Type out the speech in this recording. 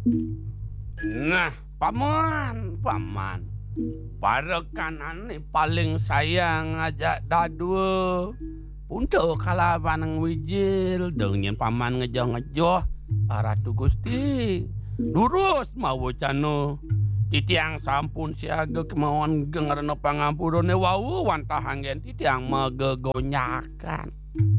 Nah, paman. Parekanane paling sayang ngajak dadue. Punca kalaban nang wijil dongin paman ngejoh-ngejoh Ratu Gusti. Lurus mau cano. Titiang sampun siaga kemauan gengerna pangampurane wau wantah anggen titiang magegonyakan.